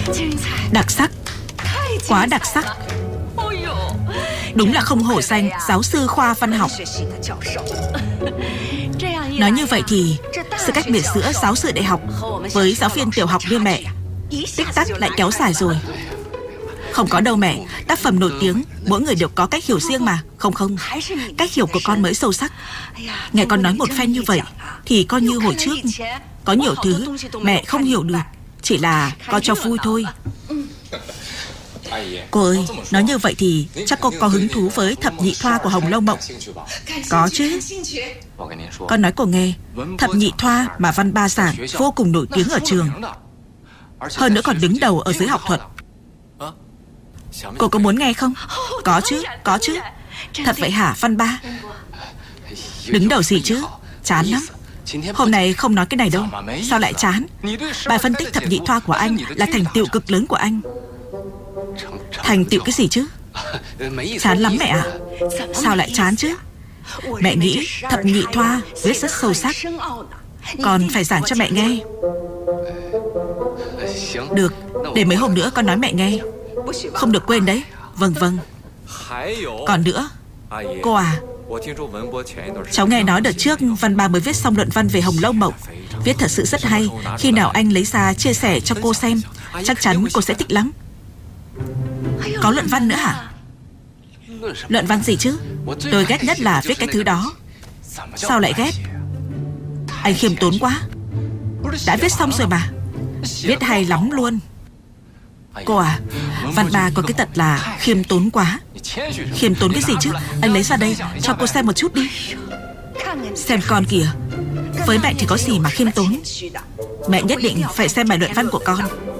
Đặc sắc, quá đặc sắc. Đúng là không hổ danh giáo sư khoa văn học. Nói như vậy thì sự cách biệt giữa giáo sư đại học với giáo viên tiểu học như mẹ tích tắc lại kéo dài rồi. Không có đâu mẹ, tác phẩm nổi tiếng mỗi người đều có cách hiểu riêng mà. Không, cách hiểu của con mới sâu sắc. Nghe con nói một phen như vậy thì coi như hồi trước có nhiều thứ mẹ không hiểu được, chỉ là con cho vui thôi. Cô ơi, nói như vậy thì chắc cô có hứng thú với thập nhị thoa của Hồng Lâu Mộng. Có chứ. Con nói cô nghe, thập nhị thoa mà văn ba giảng vô cùng nổi tiếng ở trường, hơn nữa còn đứng đầu ở giới học thuật. Cô có muốn nghe không? Có chứ. Thật vậy hả văn ba? Đứng đầu gì chứ? Chán lắm. Hôm nay không nói cái này đâu. Sao lại chán? Bài phân tích thập nhị thoa của anh là thành tựu cực lớn của anh. Thành tựu cái gì chứ? Chán lắm mẹ ạ. Sao lại chán chứ? Mẹ nghĩ thập nhị thoa viết rất sâu sắc, còn phải giảng cho mẹ nghe. Được, để mấy hôm nữa con nói mẹ nghe. Không được quên đấy. Vâng. Còn nữa, cô à, cháu nghe nói đợt trước Văn Ba mới viết xong luận văn về Hồng Lâu Mộng. Viết thật sự rất hay. Khi nào anh lấy ra chia sẻ cho cô xem, chắc chắn cô sẽ thích lắm. Có luận văn nữa hả? Luận văn gì chứ? Tôi ghét nhất là viết cái thứ đó. Sao lại ghét? Anh khiêm tốn quá. Đã viết xong rồi mà. Viết hay lắm luôn. Cô à, Văn Ba có cái tật là khiêm tốn quá. Khiêm tốn cái gì chứ? Anh lấy ra đây cho cô xem một chút đi. Xem con kìa. Với mẹ thì có gì mà khiêm tốn. Mẹ nhất định phải xem bài luận văn của con.